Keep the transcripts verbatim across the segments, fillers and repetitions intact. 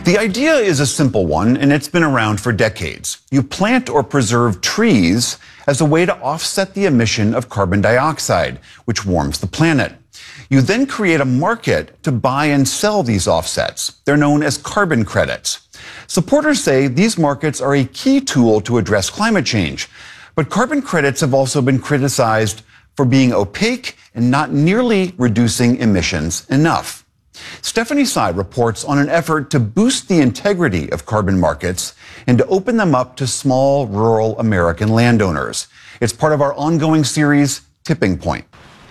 The idea is a simple one, and it's been around for decades. You plant or preserve trees as a way to offset the emission of carbon dioxide, which warms the planet. You then create a market to buy and sell these offsets. They're known as carbon credits. Supporters say these markets are a key tool to address climate change. But carbon credits have also been criticized for being opaque and not nearly reducing emissions enough. Stephanie Tsai reports on an effort to boost the integrity of carbon markets and to open them up to small rural American landowners. It's part of our ongoing series, Tipping Point.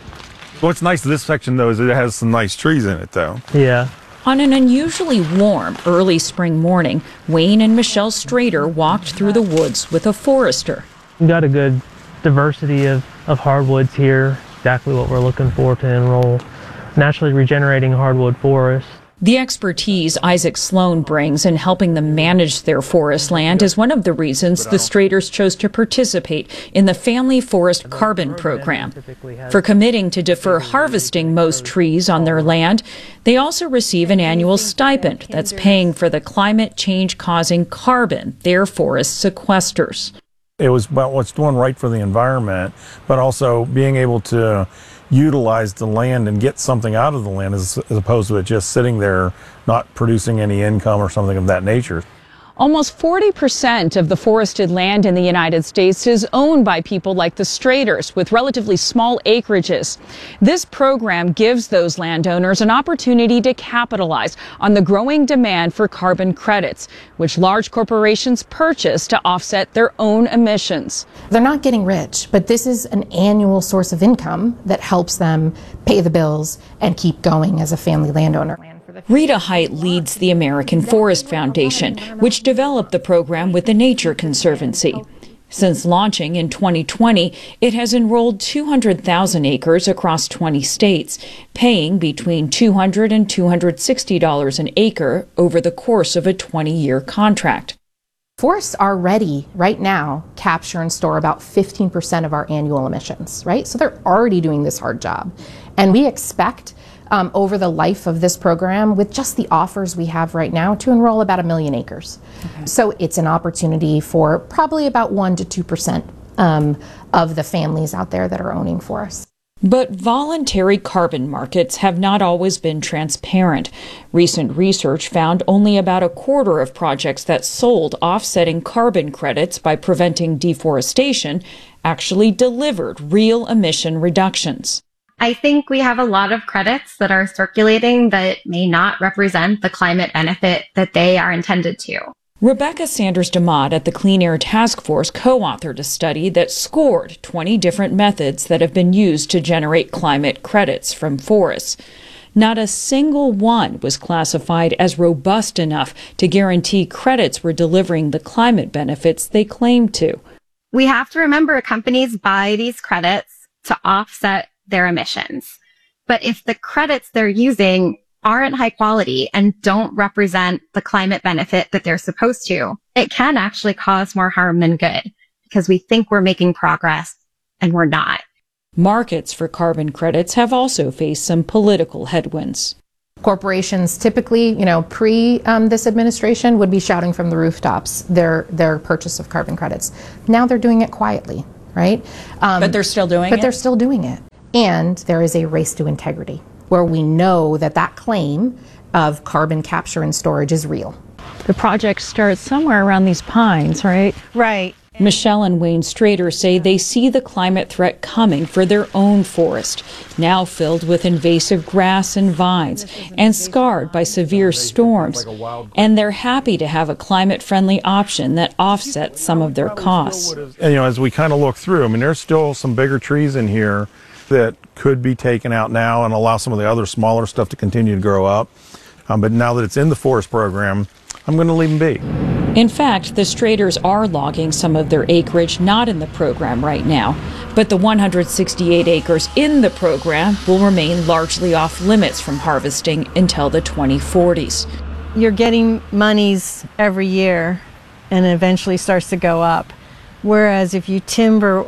What's nice to this section, though, is it has some nice trees in it, though. Yeah. On an unusually warm early spring morning, Wayne and Michelle Strader walked through the woods with a forester. We've got a good diversity of, of hardwoods here, exactly what we're looking for to enroll naturally regenerating hardwood forests. The expertise Isaac Sloan brings in helping them manage their forest land is one of the reasons the Straders chose to participate in the Family Forest Carbon Program. For committing to defer harvesting most trees on their land, they also receive an annual stipend that's paying for the climate change causing carbon their forest sequesters. It was about what's doing right for the environment, but also being able to utilize the land and get something out of the land as, as opposed to it just sitting there not producing any income or something of that nature. Almost forty percent of the forested land in the United States is owned by people like the Straders with relatively small acreages. This program gives those landowners an opportunity to capitalize on the growing demand for carbon credits, which large corporations purchase to offset their own emissions. They're not getting rich, but this is an annual source of income that helps them pay the bills and keep going as a family landowner. Rita Height leads the American Forest Foundation, which developed the program with the Nature Conservancy. Since launching in twenty twenty, it has enrolled two hundred thousand acres across twenty states, paying between two hundred dollars and two hundred sixty dollars an acre over the course of a twenty-year contract. Forests already, right now, capture and store about fifteen percent of our annual emissions, right? So they're already doing this hard job. And we expect Um, over the life of this program, with just the offers we have right now, to enroll about a million acres. Okay. So it's an opportunity for probably about one to two percent um, of the families out there that are owning forests. But voluntary carbon markets have not always been transparent. Recent research found only about a quarter of projects that sold offsetting carbon credits by preventing deforestation actually delivered real emission reductions. I think we have a lot of credits that are circulating that may not represent the climate benefit that they are intended to. Rebecca Sanders DeMott at the Clean Air Task Force co-authored a study that scored twenty different methods that have been used to generate climate credits from forests. Not a single one was classified as robust enough to guarantee credits were delivering the climate benefits they claimed to. We have to remember companies buy these credits to offset their emissions. But if the credits they're using aren't high quality and don't represent the climate benefit that they're supposed to, it can actually cause more harm than good because we think we're making progress and we're not. Markets for carbon credits have also faced some political headwinds. Corporations typically, you know, pre um, this administration would be shouting from the rooftops their, their purchase of carbon credits. Now they're doing it quietly, right? Um, but they're still doing but it? But they're still doing it. And there is a race to integrity where we know that that claim of carbon capture and storage is real. The project starts somewhere around these pines, right? Right. Michelle and Wayne Strader say they see the climate threat coming for their own forest, now filled with invasive grass and vines and scarred by severe storms. And they're happy to have a climate-friendly option that offsets some of their costs. And, you know, as we kind of look through, I mean, there's still some bigger trees in here that could be taken out now and allow some of the other smaller stuff to continue to grow up. Um, but now that it's in the forest program, I'm going to leave them be. In fact, the Straders are logging some of their acreage not in the program right now, but the one hundred sixty-eight acres in the program will remain largely off limits from harvesting until the twenty forties. You're getting monies every year and it eventually starts to go up. Whereas if you timber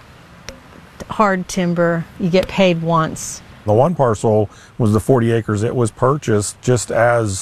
hard timber, you get paid once. The one parcel was the forty acres. It was purchased just as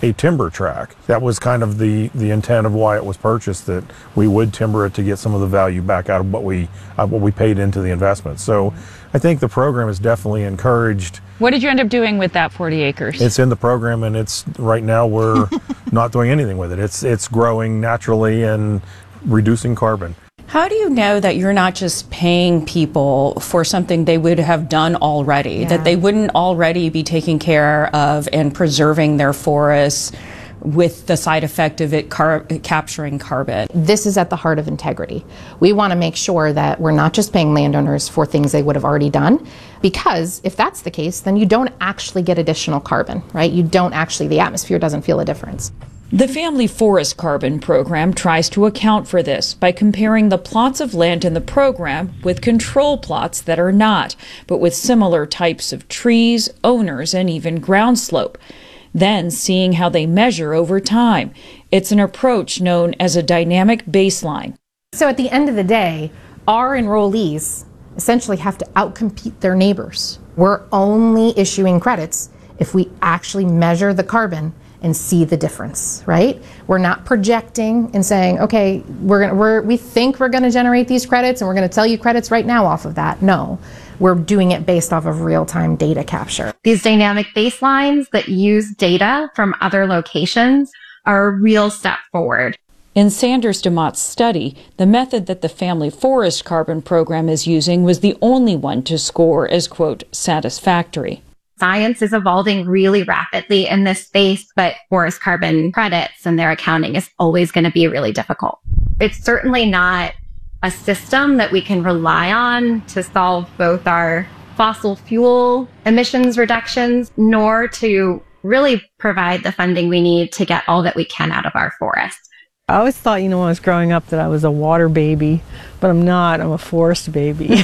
a timber track. That was kind of the, the intent of why it was purchased, that we would timber it to get some of the value back out of what we, uh, what we paid into the investment. So I think the program is definitely encouraged. What did you end up doing with that forty acres? It's in the program, and it's right now we're not doing anything with it. It's, it's growing naturally and reducing carbon. How do you know that you're not just paying people for something they would have done already, yeah. that they wouldn't already be taking care of and preserving their forests with the side effect of it car capturing carbon? This is at the heart of integrity. We want to make sure that we're not just paying landowners for things they would have already done, because if that's the case, then you don't actually get additional carbon, right? You don't actually, the atmosphere doesn't feel a difference. The Family Forest Carbon Program tries to account for this by comparing the plots of land in the program with control plots that are not, but with similar types of trees, owners, and even ground slope. Then seeing how they measure over time. It's an approach known as a dynamic baseline. So at the end of the day, our enrollees essentially have to outcompete their neighbors. We're only issuing credits if we actually measure the carbon and see the difference, right? We're not projecting and saying, okay, we're gonna, we're, we think we're gonna generate these credits and we're gonna tell you credits right now off of that. No, we're doing it based off of real-time data capture. These dynamic baselines that use data from other locations are a real step forward. In Sanders DeMott's study, the method that the Family Forest Carbon Program is using was the only one to score as, quote, satisfactory. Science is evolving really rapidly in this space, but forest carbon credits and their accounting is always going to be really difficult. It's certainly not a system that we can rely on to solve both our fossil fuel emissions reductions, nor to really provide the funding we need to get all that we can out of our forests. I always thought, you know, when I was growing up that I was a water baby, but I'm not. I'm a forest baby.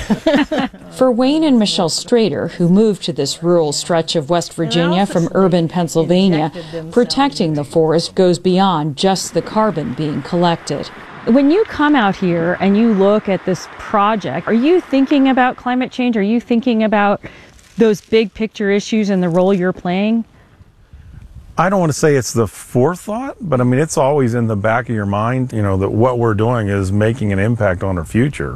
For Wayne and Michelle Strader, who moved to this rural stretch of West Virginia from urban Pennsylvania, protecting the forest goes beyond just the carbon being collected. When you come out here and you look at this project, are you thinking about climate change? Are you thinking about those big picture issues and the role you're playing? I don't want to say it's the forethought, but I mean, it's always in the back of your mind, you know, that what we're doing is making an impact on our future.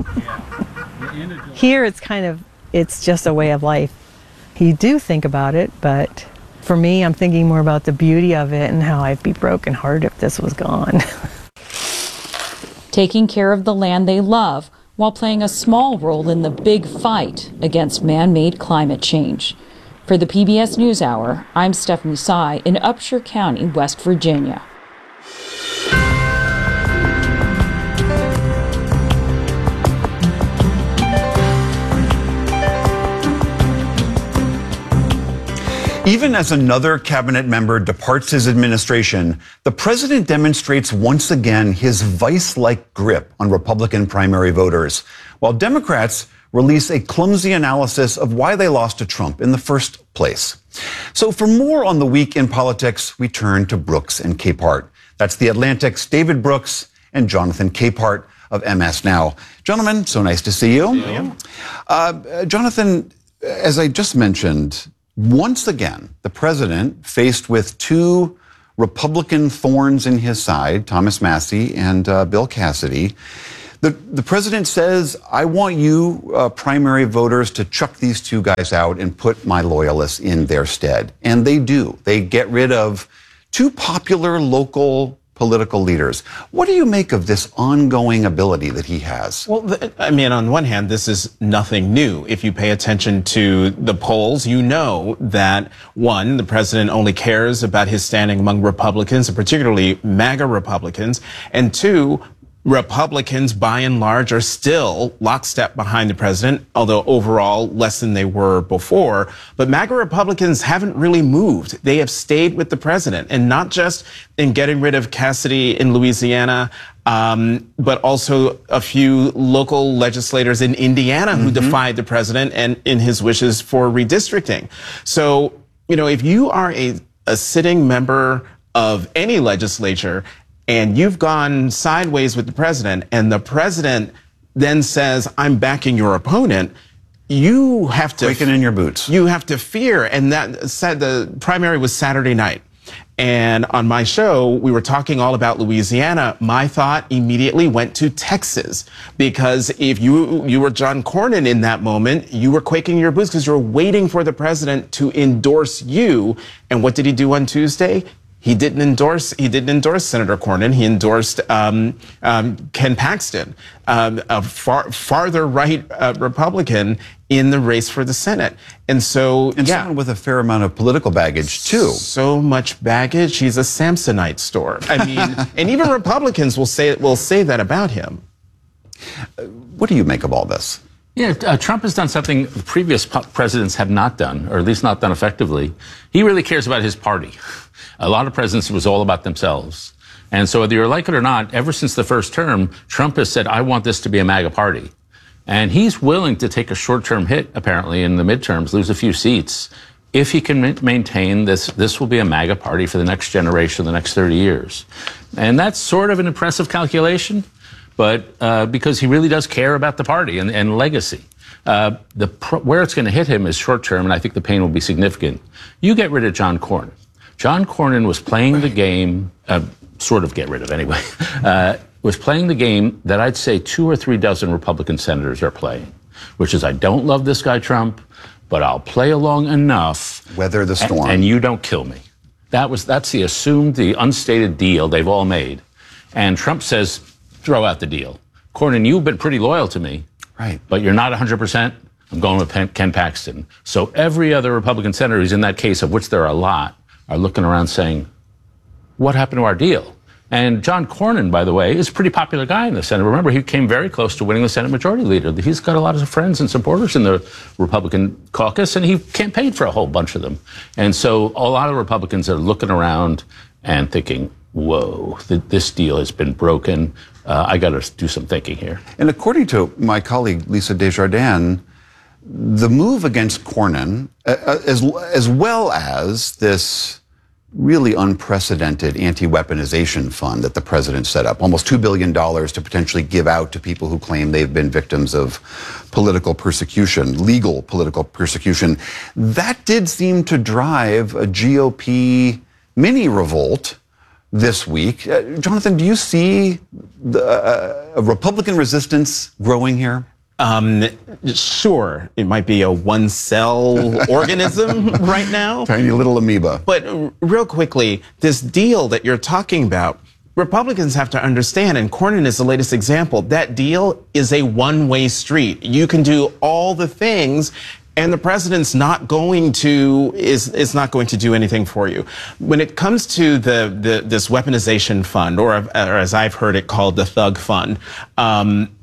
Here it's kind of, it's just a way of life. You do think about it, but for me, I'm thinking more about the beauty of it and how I'd be brokenhearted if this was gone. Taking care of the land they love while playing a small role in the big fight against man-made climate change. For the P B S NewsHour, I'm Stephanie Sy in Upshur County, West Virginia. Even as another cabinet member departs his administration, the president demonstrates once again his vice-like grip on Republican primary voters, while Democrats release a clumsy analysis of why they lost to Trump in the first place. So for more on the week in politics, we turn to Brooks and Capehart. That's The Atlantic's David Brooks and Jonathan Capehart of M S Now. Gentlemen, so nice to see you. Yeah. Uh, Jonathan, as I just mentioned, once again, the president, faced with two Republican thorns in his side, Thomas Massie and uh, Bill Cassidy, The, the president says, I want you uh, primary voters to chuck these two guys out and put my loyalists in their stead. And they do. They get rid of two popular local political leaders. What do you make of this ongoing ability that he has? Well, the, I mean, on one hand, this is nothing new. If you pay attention to the polls, you know that, one, the president only cares about his standing among Republicans, and particularly MAGA Republicans, and two, Republicans, by and large, are still lockstep behind the president, although overall less than they were before. But MAGA Republicans haven't really moved. They have stayed with the president, and not just in getting rid of Cassidy in Louisiana, um, but also a few local legislators in Indiana mm-hmm. who defied the president and in his wishes for redistricting. So, you know, if you are a, a sitting member of any legislature and you've gone sideways with the president, and the president then says, I'm backing your opponent, you have to... Breaking in your boots. You have to fear. And that said, the primary was Saturday night. And on my show, we were talking all about Louisiana. My thought immediately went to Texas, because if you you were John Cornyn in that moment, you were quaking your boots because you were waiting for the president to endorse you. And what did he do on Tuesday? He didn't endorse. He didn't endorse Senator Cornyn. He endorsed um, um, Ken Paxton, um, a far farther right uh, Republican in the race for the Senate. And so, and yeah, someone with a fair amount of political baggage too. So much baggage. He's a Samsonite store. I mean, and even Republicans will say will say that about him. Uh, what do you make of all this? Yeah, uh, Trump has done something previous presidents have not done, or at least not done effectively. He really cares about his party. A lot of presidents, it was all about themselves. And so whether you like it or not, ever since the first term, Trump has said, I want this to be a MAGA party. And he's willing to take a short-term hit, apparently, in the midterms, lose a few seats, if he can ma- maintain this, this will be a MAGA party for the next generation, the next thirty years. And that's sort of an impressive calculation, but uh, because he really does care about the party and, and legacy. Uh, the pro- where it's going to hit him is short-term, and I think the pain will be significant. You get rid of John Cornyn. John Cornyn was playing the game, uh, sort of get rid of anyway, uh, was playing the game that I'd say two or three dozen Republican senators are playing, which is I don't love this guy Trump, but I'll play along enough. Weather the storm. And, and you don't kill me. That was, that's the assumed, the unstated deal they've all made. And Trump says, throw out the deal. Cornyn, you've been pretty loyal to me. Right. But you're not one hundred percent. I'm going with Ken Paxton. So every other Republican senator who's in that case, of which there are a lot, are looking around saying, what happened to our deal? And John Cornyn, by the way, is a pretty popular guy in the Senate. Remember, he came very close to winning the Senate Majority Leader. He's got a lot of friends and supporters in the Republican caucus, and he campaigned for a whole bunch of them. And so a lot of Republicans are looking around and thinking, whoa, th- this deal has been broken. Uh, I got to do some thinking here. And according to my colleague, Lisa Desjardins, the move against Cornyn, uh, as, as well as this really unprecedented anti-weaponization fund that the president set up, almost two billion dollars to potentially give out to people who claim they've been victims of political persecution, legal political persecution, that did seem to drive a G O P mini revolt this week. Uh, Jonathan, do you see the, uh, a Republican resistance growing here? Um, sure, it might be a one-cell organism right now. Tiny little amoeba. But uh, real quickly, this deal that you're talking about, Republicans have to understand, and Cornyn is the latest example, that deal is a one-way street. You can do all the things, and the president's not going to is is not going to do anything for you. When it comes to the, the this weaponization fund, or, or as I've heard it called, the thug fund, um,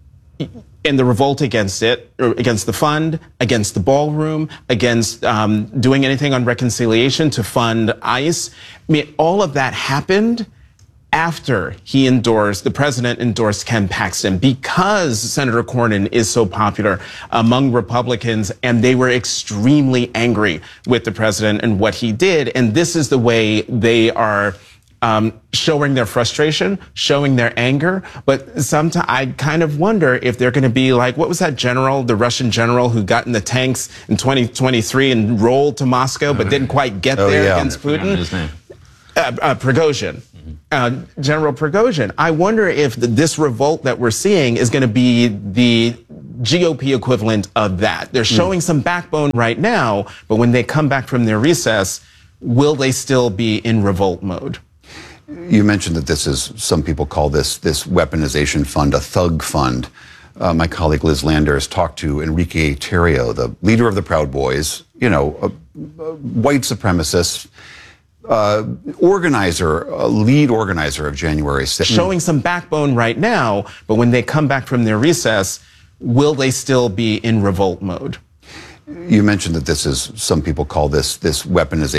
and the revolt against it, or against the fund, against the ballroom, against um, doing anything on reconciliation to fund ICE, I mean, all of that happened after he endorsed, the president endorsed Ken Paxton, because Senator Cornyn is so popular among Republicans, and they were extremely angry with the president and what he did. And this is the way they are um, showing their frustration, showing their anger. But sometimes I kind of wonder if they're going to be like, what was that general, the Russian general who got in the tanks in twenty twenty-three and rolled to Moscow, but didn't quite get oh, there yeah. against Putin? His name. Uh, uh, Prigozhin. Uh, General Prigozhin. I wonder if the, this revolt that we're seeing is going to be the G O P equivalent of that. They're showing mm. some backbone right now, but when they come back from their recess, will they still be in revolt mode? You mentioned that this is, some people call this this weaponization fund a thug fund. Uh, my colleague Liz Lander has talked to Enrique Tarrio, the leader of the Proud Boys, you know, a, a white supremacist, Uh, organizer, uh, lead organizer of January sixth. Showing some backbone right now, but when they come back from their recess, will they still be in revolt mode? You mentioned that this is, some people call this this weaponization